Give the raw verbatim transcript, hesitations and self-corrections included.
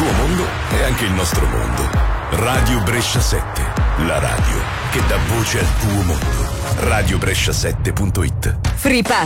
tuo mondo è anche il nostro mondo. Radio Brescia sette, la radio che dà voce al tuo mondo. radio brescia sette punto it. Free Pass.